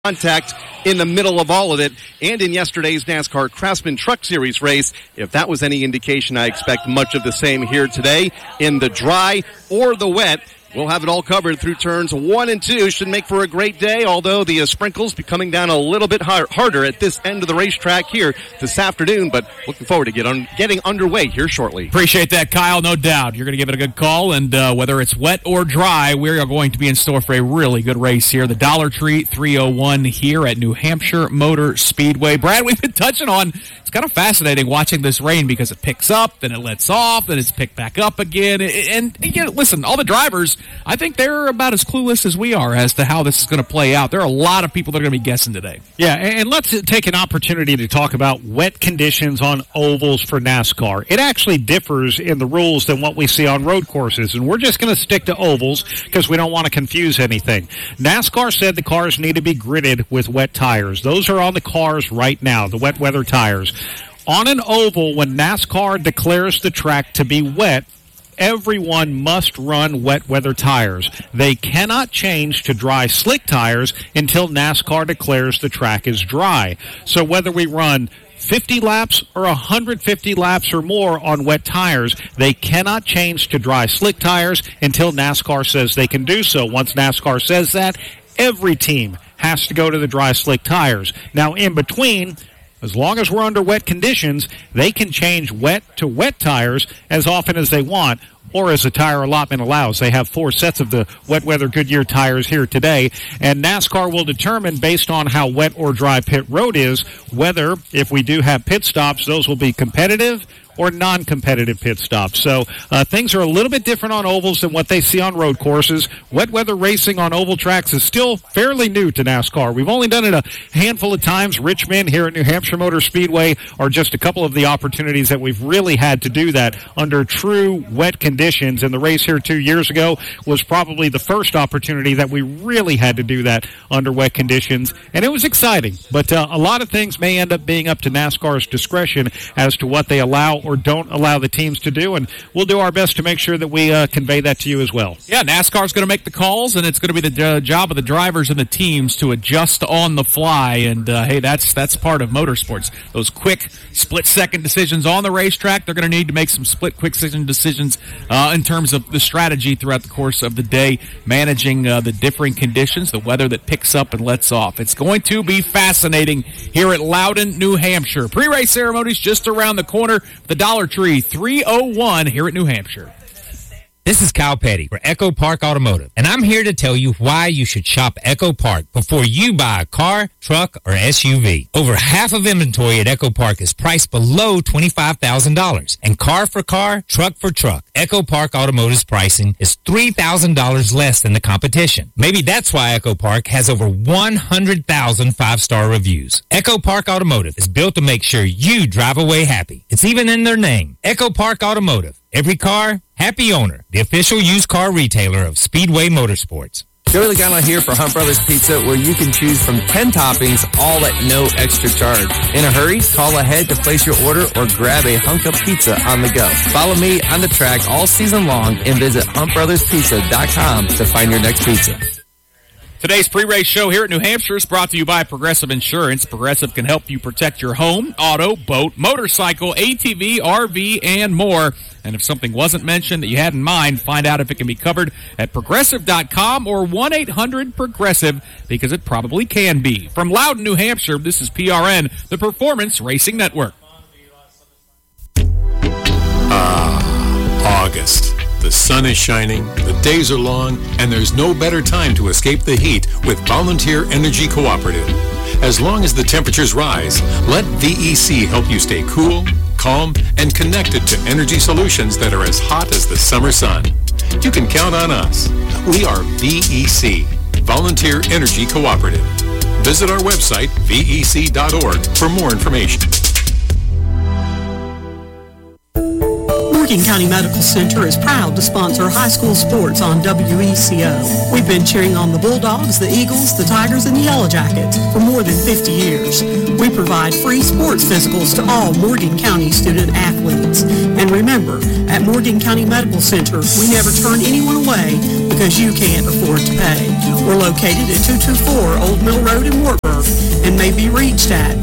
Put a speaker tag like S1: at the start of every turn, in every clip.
S1: contact in the middle of all of it, and in yesterday's NASCAR Craftsman Truck Series race. If that was any indication, I expect much of the same here today in the dry or the wet. We'll have it all covered through turns 1 and 2. Should make for a great day, although the sprinkles be coming down a little bit harder at this end of the racetrack here this afternoon, but looking forward to getting underway here shortly.
S2: Appreciate that, Kyle. No doubt. You're going to give it a good call, and whether it's wet or dry, we are going to be in store for a really good race here. The Dollar Tree 301 here at New Hampshire Motor Speedway. Brad, we've been touching on, it's kind of fascinating watching this rain because it picks up, then it lets off, then it's picked back up again. And you know, listen, all the drivers, I think they're about as clueless as we are as to how this is going to play out. There are a lot of people that are going to be guessing today.
S3: Yeah, and let's take an opportunity to talk about wet conditions on ovals for NASCAR. It actually differs in the rules than what we see on road courses, and we're just going to stick to ovals because we don't want to confuse anything. NASCAR said the cars need to be gridded with wet tires. Those are on the cars right now, the wet weather tires. On an oval, when NASCAR declares the track to be wet, everyone must run wet weather tires. They cannot change to dry slick tires until NASCAR declares the track is dry. So whether we run 50 laps or 150 laps or more on wet tires, they cannot change to dry slick tires until NASCAR says they can do so. Once NASCAR says that, every team has to go to the dry slick tires. Now, in between, as long as we're under wet conditions, they can change wet to wet tires as often as they want, or as the tire allotment allows. They have 4 sets of the wet weather Goodyear tires here today, and NASCAR will determine based on how wet or dry pit road is whether, if we do have pit stops, those will be competitive or non-competitive pit stops. So things are a little bit different on ovals than what they see on road courses. Wet weather racing on oval tracks is still fairly new to NASCAR. We've only done it a handful of times. Richmond here at New Hampshire Motor Speedway are just a couple of the opportunities that we've really had to do that under true wet conditions. And the race here 2 years ago was probably the first opportunity that we really had to do that under wet conditions. And it was exciting. But a lot of things may end up being up to NASCAR's discretion as to what they allow or don't allow the teams to do, and we'll do our best to make sure that we convey that to you as well.
S2: Yeah, NASCAR's going to make the calls, and it's going to be the job of the drivers and the teams to adjust on the fly, and hey, that's part of motorsports. Those quick split-second decisions on the racetrack, they're going to need to make some quick-second decisions in terms of the strategy throughout the course of the day, managing the differing conditions, the weather that picks up and lets off. It's going to be fascinating here at Loudon, New Hampshire. Pre-race ceremonies just around the corner. The Dollar Tree 301 here at New Hampshire.
S4: This is Kyle Petty for Echo Park Automotive, and I'm here to tell you why you should shop Echo Park before you buy a car, truck, or SUV. Over half of inventory at Echo Park is priced below $25,000, and car for car, truck for truck. Echo Park Automotive's pricing is $3,000 less than the competition. Maybe that's why Echo Park has over 100,000 five-star reviews. Echo Park Automotive is built to make sure you drive away happy. It's even in their name, Echo Park Automotive. Every car, happy owner. The official used car retailer of Speedway Motorsports.
S5: Joey Logano here for Hunt Brothers Pizza, where you can choose from 10 toppings, all at no extra charge. In a hurry, call ahead to place your order or grab a hunk of pizza on the go. Follow me on the track all season long and visit huntbrotherspizza.com to find your next pizza.
S2: Today's pre-race show here at New Hampshire is brought to you by Progressive Insurance. Progressive can help you protect your home, auto, boat, motorcycle, ATV, RV, and more. And if something wasn't mentioned that you had in mind, find out if it can be covered at Progressive.com or 1-800-PROGRESSIVE, because it probably can be. From Loudon, New Hampshire, this is PRN, the Performance Racing Network.
S6: August. The sun is shining, the days are long, and there's no better time to escape the heat with Volunteer Energy Cooperative. As long as the temperatures rise, let VEC help you stay cool, calm, and connected to energy solutions that are as hot as the summer sun. You can count on us. We are VEC, Volunteer Energy Cooperative. Visit our website, vec.org, for more information.
S7: Morgan County Medical Center is proud to sponsor high school sports on WECO. We've been cheering on the Bulldogs, the Eagles, the Tigers, and the Yellow Jackets for more than 50 years. We provide free sports physicals to all Morgan County student athletes. And remember, at Morgan County Medical Center, we never turn anyone away because you can't afford to pay. We're located at 224 Old Mill Road in Wartburg and may be reached at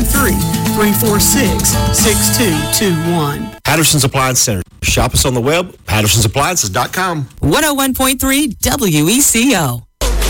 S7: 423-346-6221.
S8: Patterson's Appliance Center. Shop us on the web, pattersonsappliances.com.
S9: 101.3 WECO.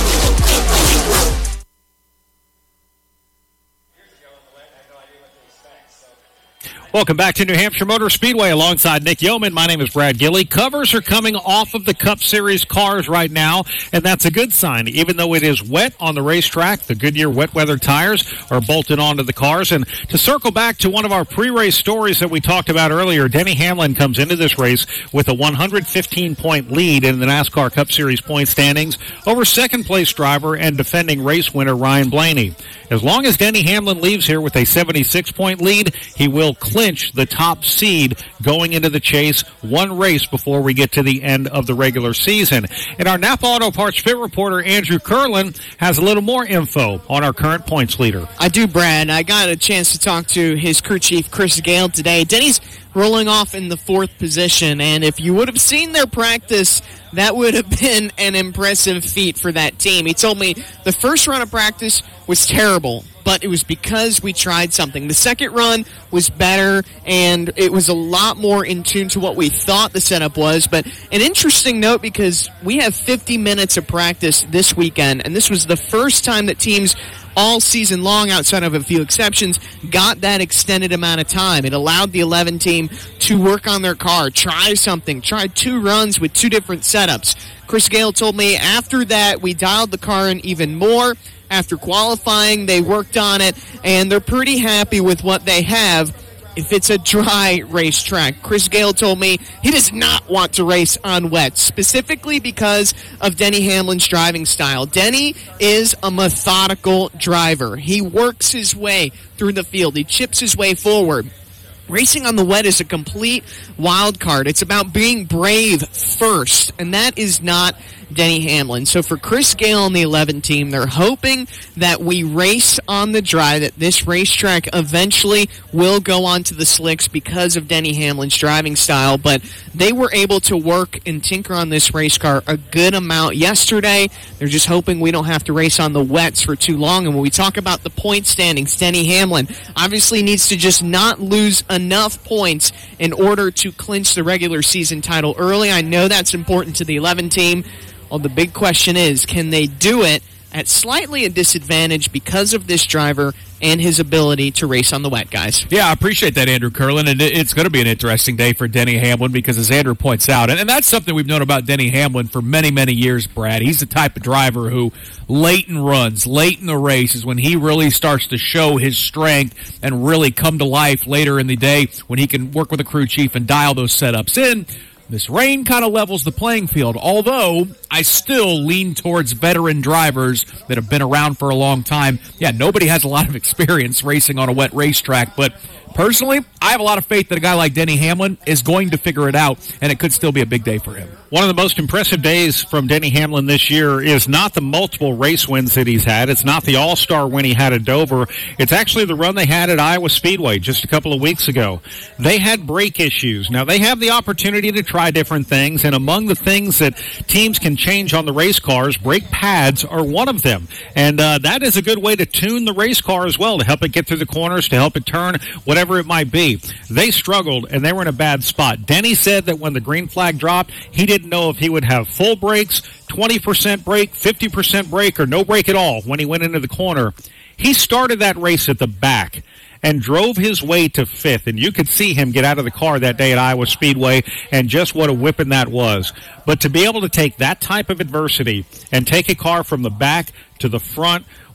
S3: Welcome back to New Hampshire Motor Speedway alongside Nick Yeoman. My name is Brad Gilley. Covers are coming off of the Cup Series cars right now, and that's a good sign. Even though it is wet on the racetrack, the Goodyear wet weather tires are bolted onto the cars. And to circle back to one of our pre-race stories that we talked about earlier, Denny Hamlin comes into this race with a 115-point lead in the NASCAR Cup Series point standings over second-place driver and defending race winner Ryan Blaney. As long as Denny Hamlin leaves here with a 76-point lead, he will clinch the top seed going into the chase one race before we get to the end of the regular season. And our Napa Auto Parts Pit reporter Andrew Curlin has a little more info on our current points leader.
S10: I do, Brad. I got a chance to talk to his crew chief, Chris Gale, today. Denny's rolling off in the 4th position, and if you would have seen their practice, that would have been an impressive feat for that team. He told me the first run of practice was terrible, but it was because we tried something. The second run was better, and it was a lot more in tune to what we thought the setup was. But an interesting note, because we have 50 minutes of practice this weekend, and this was the first time that teams all season long, outside of a few exceptions, got that extended amount of time. It allowed the 11 team to work on their car, try something, try 2 runs with 2 different setups. Chris Gale told me after that we dialed the car in even more. After qualifying, they worked on it, and they're pretty happy with what they have. If it's a dry racetrack, Chris Gale told me he does not want to race on wet, specifically because of Denny Hamlin's driving style. Denny is a methodical driver. He works his way through the field. He chips his way forward. Racing on the wet is a complete wild card. It's about being brave first, and that is not Denny Hamlin. So for Chris Gale and the 11 team, they're hoping that we race on the dry, that this racetrack eventually will go onto the slicks because of Denny Hamlin's driving style. But they were able to work and tinker on this race car a good amount yesterday. They're just hoping we don't have to race on the wets for too long. And when we talk about the point standings, Denny Hamlin obviously needs to just not lose enough points in order to clinch the regular season title early. I know that's important to the 11 team. Well, the big question is, can they do it at slightly a disadvantage because of this driver and his ability to race on the wet, guys?
S2: Yeah, I appreciate that, Andrew Curlin, and it's going to be an interesting day for Denny Hamlin because, as Andrew points out, and that's something we've known about Denny Hamlin for many, many years, Brad. He's the type of driver who late in runs, late in the race is when he really starts to show his strength and really come to life later in the day when he can work with a crew chief and dial those setups in. This rain kind of levels the playing field, although I still lean towards veteran drivers that have been around for a long time. Yeah, nobody has a lot of experience racing on a wet racetrack, but personally, I have a lot of faith that a guy like Denny Hamlin is going to figure it out, and it could still be a big day for him.
S3: One of the most impressive days from Denny Hamlin this year is not the multiple race wins that he's had. It's not the All-Star win he had at Dover. It's actually the run they had at Iowa Speedway just a couple of weeks ago. They had brake issues. Now, they have the opportunity to try different things, and among the things that teams can change on the race cars, brake pads are one of them. And that is a good way to tune the race car as well, to help it get through the corners, to help it turn, whatever it might be. They struggled, and they were in a bad spot. Denny said that when the green flag dropped, he didn't know if he would have full brakes, 20% brake, 50% brake, or no brake at all when he went into the corner. He started that race at the back and drove his way to 5th, and you could see him get out of the car that day at Iowa Speedway, and just what a whipping that was. But to be able to take that type of adversity and take a car from the back to the front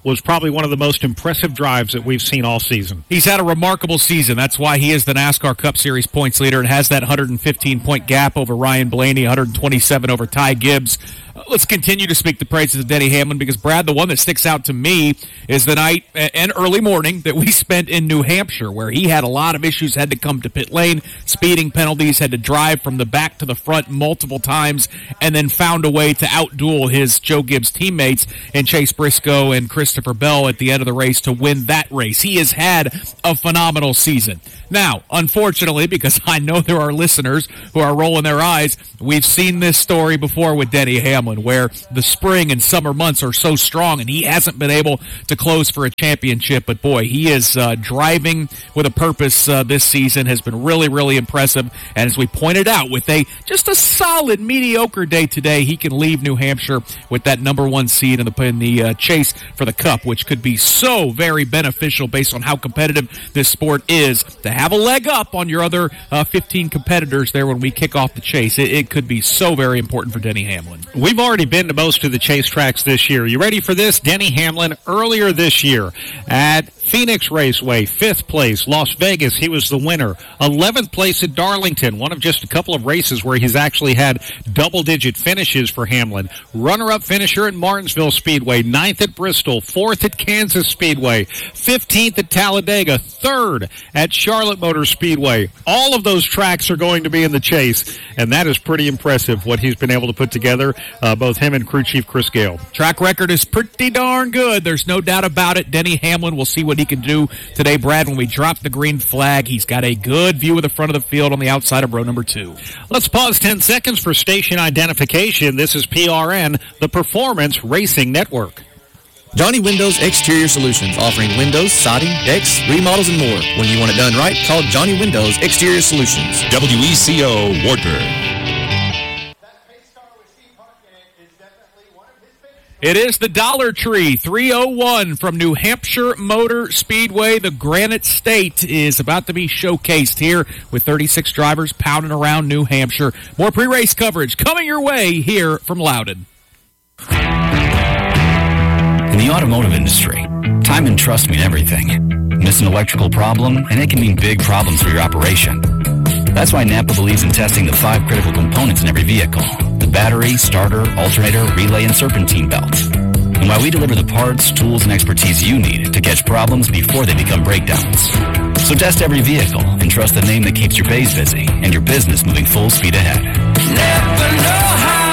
S3: was probably one of the most impressive drives that we've seen all season.
S2: He's had a remarkable season. That's why he is the NASCAR Cup Series points leader and has that 115-point gap over Ryan Blaney, 127 over Ty Gibbs. Let's continue to speak the praises of Denny Hamlin because, Brad, the one that sticks out to me is the night and early morning that we spent in New Hampshire, where he had a lot of issues, had to come to pit lane, speeding penalties, had to drive from the back to the front multiple times, and then found a way to outduel his Joe Gibbs teammates and Chase Briscoe and Christopher Bell at the end of the race to win that race. He has had a phenomenal season. Now, unfortunately, because I know there are listeners who are rolling their eyes, we've seen this story before with Denny Hamlin, where the spring and summer months are so strong and he hasn't been able to close for a championship. But boy, he is driving with a purpose this season, has been really, really impressive. And as we pointed out, with just a solid mediocre day today, he can leave New Hampshire with that number one seed in the chase for the Cup, which could be so very beneficial based on how competitive this sport is. To have a leg up on your other 15 competitors there when we kick off the chase, it could be so very important for Denny Hamlin.
S3: We've already been to most of the chase tracks this year. You ready for this? Denny Hamlin earlier this year at Phoenix Raceway, 5th place. Las Vegas, he was the winner. 11th place at Darlington, one of just a couple of races where he's actually had double-digit finishes for Hamlin. Runner-up finisher at Martinsville Speedway, 9th at Bristol, 4th at Kansas Speedway, 15th at Talladega, 3rd at Charlotte Motor Speedway. All of those tracks are going to be in the chase, and that is pretty impressive what he's been able to put together, both him and crew chief Chris Gale.
S2: Track record is pretty darn good. There's no doubt about it. Denny Hamlin, will see what he can do today, Brad, when we drop the green flag. He's got a good view of the front of the field on the outside of row number 2.
S3: Let's pause 10 seconds for station identification. This is PRN, the Performance Racing Network.
S11: Johnny Windows Exterior Solutions, offering windows, siding, decks, remodels, and more. When you want it done right, call Johnny Windows Exterior Solutions.
S12: WECO Wartburg.
S2: It is the Dollar Tree 301 from New Hampshire Motor Speedway. The Granite State is about to be showcased here with 36 drivers pounding around New Hampshire. More pre-race coverage coming your way here from Loudon.
S13: In the automotive industry, time and trust mean everything. Miss an electrical problem, and it can mean big problems for your operation. That's why Napa believes in testing the 5 critical components in every vehicle: the battery, starter, alternator, relay, and serpentine belts. And why we deliver the parts, tools, and expertise you need to catch problems before they become breakdowns. So test every vehicle and trust the name that keeps your bays busy and your business moving full speed ahead.
S14: Napa know-how.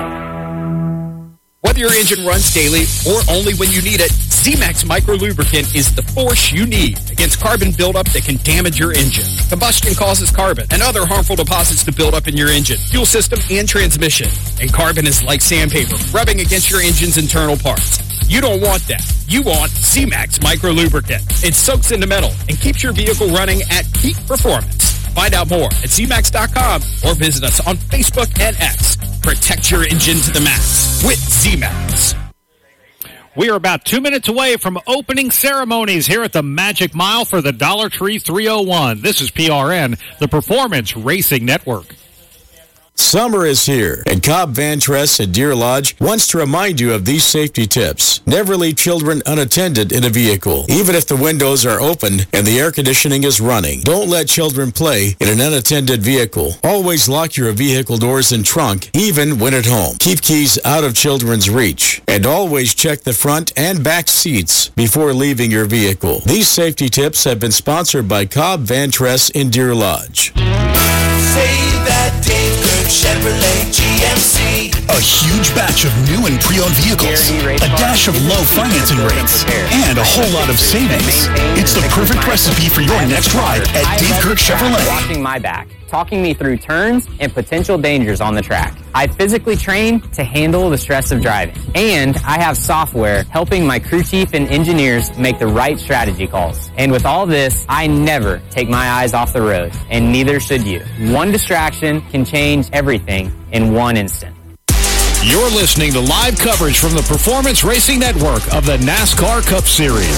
S14: Whether your engine runs daily or only when you need it, Z-Max Micro Lubricant is the force you need against carbon buildup that can damage your engine. Combustion causes carbon and other harmful deposits to build up in your engine, fuel system, and transmission. And carbon is like sandpaper, rubbing against your engine's internal parts. You don't want that. You want Z-Max Micro Lubricant. It soaks into metal and keeps your vehicle running at peak performance. Find out more at ZMAX.com or visit us on Facebook and X. Protect your engine to the max with Z-Max.
S3: We are about 2 minutes away from opening ceremonies here at the Magic Mile for the Dollar Tree 301. This is PRN, the Performance Racing Network.
S8: Summer is here, and Cobb Van Tress at Deer Lodge wants to remind you of these safety tips. Never leave children unattended in a vehicle, even if the windows are open and the air conditioning is running. Don't let children play in an unattended vehicle. Always lock your vehicle doors and trunk, even when at home. Keep keys out of children's reach, and always check the front and back seats before leaving your vehicle. These safety tips have been sponsored by Cobb Van Tress in Deer Lodge.
S14: Say that Dave Kirk Chevrolet GMC.
S12: A huge batch of new and pre-owned vehicles, a dash of low financing rates, and a whole lot of savings. It's the perfect recipe for your next ride at Dave Kirk Chevrolet.
S15: Watching my back, talking me through turns and potential dangers on the track. I physically train to handle the stress of driving. And I have software helping my crew chief and engineers make the right strategy calls. And with all this, I never take my eyes off the road, and neither should you. One distraction can change everything in one instant.
S3: You're listening to live coverage from the Performance Racing Network of the NASCAR Cup Series.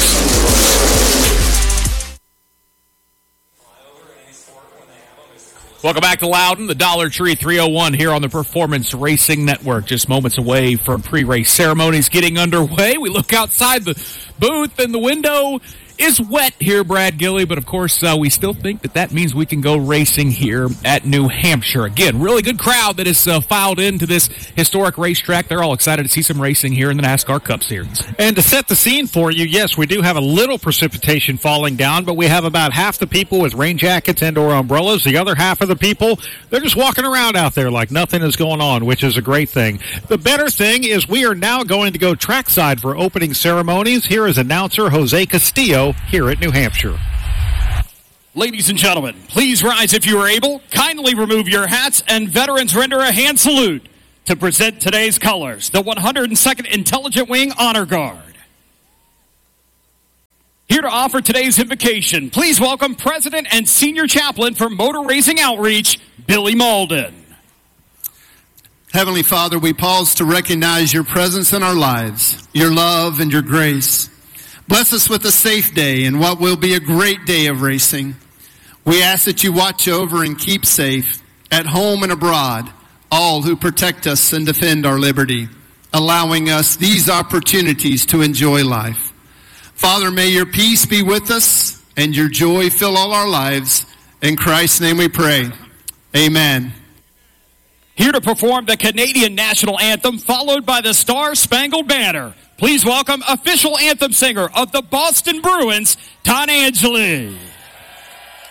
S2: Welcome back to Loudon, the Dollar Tree 301 here on the Performance Racing Network. Just moments away from pre-race ceremonies getting underway. We look outside the booth and the window is wet here, Brad Gilly, but of course we still think that means we can go racing here at New Hampshire. Again, really good crowd that has filed into this historic racetrack. They're all excited to see some racing here in the NASCAR Cup Series.
S3: And to set the scene for you, yes, we do have a little precipitation falling down, but we have about half the people with rain jackets and or umbrellas. The other half of the people, they're just walking around out there like nothing is going on, which is a great thing. The better thing is we are now going to go trackside for opening ceremonies. Here is announcer Jose Castillo here at New Hampshire.
S16: Ladies and gentlemen, please rise if you are able. Kindly remove your hats and veterans render a hand salute to present today's colors, the 102nd Intelligent Wing Honor Guard. Here to offer today's invocation, please welcome President and Senior Chaplain for Motor Racing Outreach, Billy Malden.
S17: Heavenly Father, we pause to recognize your presence in our lives, your love and your grace. Bless us with a safe day and what will be a great day of racing. We ask that you watch over and keep safe, at home and abroad, all who protect us and defend our liberty, allowing us these opportunities to enjoy life. Father, may your peace be with us and your joy fill all our lives. In Christ's name we pray. Amen.
S16: Here to perform the Canadian National Anthem, followed by the Star-Spangled Banner. Please welcome official anthem singer of the Boston Bruins, Don Angeli.